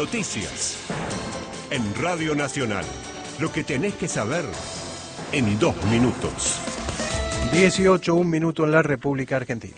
Noticias. En Radio Nacional. Lo que tenés que saber en 2 minutos. 18, 1 minuto en la República Argentina.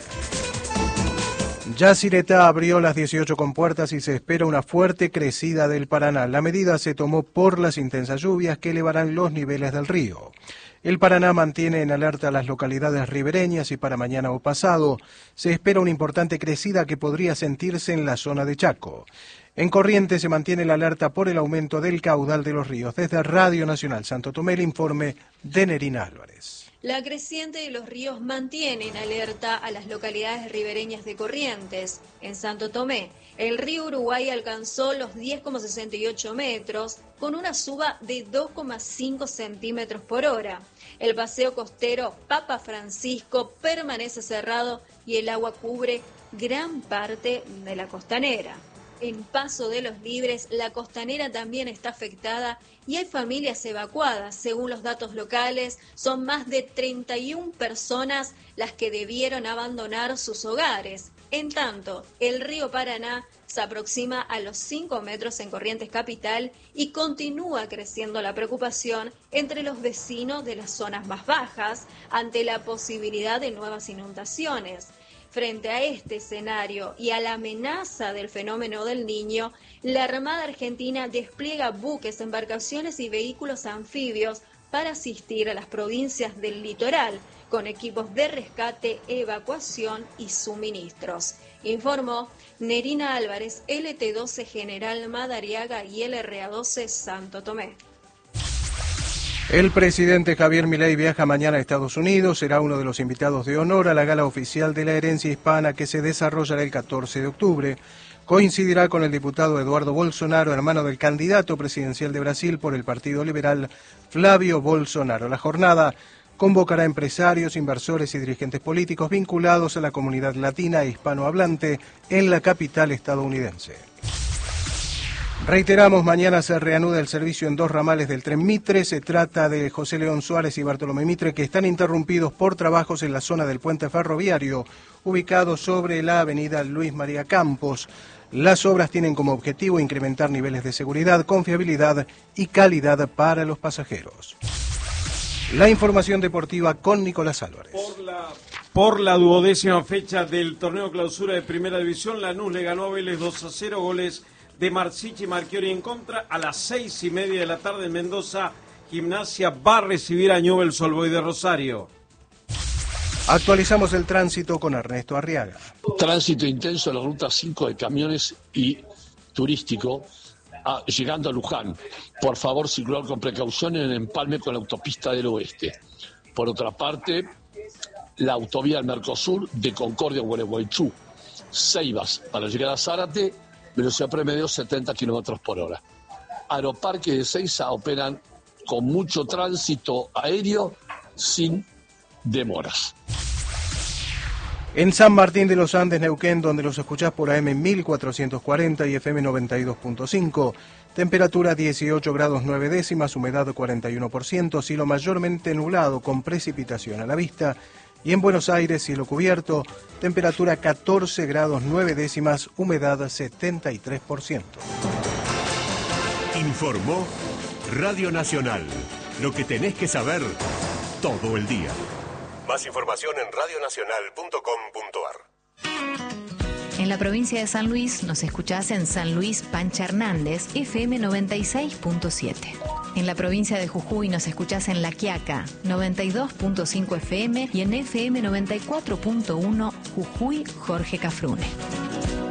Yacyretá abrió las 18 compuertas y se espera una fuerte crecida del Paraná. La medida se tomó por las intensas lluvias que elevarán los niveles del río. El Paraná mantiene en alerta a las localidades ribereñas y para mañana o pasado se espera una importante crecida que podría sentirse en la zona de Chaco. En Corrientes se mantiene la alerta por el aumento del caudal de los ríos. Desde Radio Nacional Santo Tomé, el informe de Nerina Álvarez. La creciente de los ríos mantiene en alerta a las localidades ribereñas de Corrientes. En Santo Tomé, el río Uruguay alcanzó los 10,68 metros, con una suba de 2,5 centímetros por hora. El paseo costero Papa Francisco permanece cerrado y el agua cubre gran parte de la costanera. En Paso de los Libres, la costanera también está afectada y hay familias evacuadas. Según los datos locales, son más de 31 personas las que debieron abandonar sus hogares. En tanto, el río Paraná se aproxima a los 5 metros en Corrientes Capital y continúa creciendo la preocupación entre los vecinos de las zonas más bajas ante la posibilidad de nuevas inundaciones. Frente a este escenario y a la amenaza del fenómeno del Niño, la Armada Argentina despliega buques, embarcaciones y vehículos anfibios para asistir a las provincias del litoral, con equipos de rescate, evacuación y suministros. Informó Nerina Álvarez, LT12 General Madariaga y LRA12 Santo Tomé. El presidente Javier Milei viaja mañana a Estados Unidos, será uno de los invitados de honor a la gala oficial de la herencia hispana que se desarrollará el 14 de octubre. Coincidirá con el diputado Eduardo Bolsonaro, hermano del candidato presidencial de Brasil por el Partido Liberal, Flavio Bolsonaro. La jornada convocará empresarios, inversores y dirigentes políticos vinculados a la comunidad latina e hispanohablante en la capital estadounidense. Reiteramos, mañana se reanuda el servicio en 2 ramales del tren Mitre. Se trata de José León Suárez y Bartolomé Mitre, que están interrumpidos por trabajos en la zona del puente ferroviario, ubicado sobre la avenida Luis María Campos. Las obras tienen como objetivo incrementar niveles de seguridad, confiabilidad y calidad para los pasajeros. La información deportiva con Nicolás Álvarez. Por la 12ª fecha del torneo clausura de Primera División, Lanús le ganó a Vélez 2-0, goles de Marsichi y Marchiori en contra. A las 6:30 de la tarde en Mendoza, Gimnasia va a recibir a Newell's Old Boys de Rosario. Actualizamos el tránsito con Ernesto Arriaga. Tránsito intenso en la ruta 5 de camiones y turístico, llegando a Luján. Por favor, circular con precaución en el empalme con la autopista del oeste. Por otra parte, la autovía del Mercosur de Concordia a Gualeguaychú. Ceibas para llegar a Zárate, velocidad promedio 70 kilómetros por hora. Aeroparque de Ezeiza operan con mucho tránsito aéreo sin demoras. En San Martín de los Andes, Neuquén, donde los escuchás por AM 1440 y FM 92.5, temperatura 18 grados 9 décimas, humedad 41%, cielo mayormente nublado con precipitación a la vista. Y en Buenos Aires, cielo cubierto, temperatura 14 grados 9 décimas, humedad 73%. Informó Radio Nacional. Lo que tenés que saber todo el día. Más información en radionacional.com.ar. En la provincia de San Luis nos escuchás en San Luis Pancha Hernández, FM 96.7. En la provincia de Jujuy nos escuchás en La Quiaca, 92.5 FM y en FM 94.1 Jujuy Jorge Cafrune.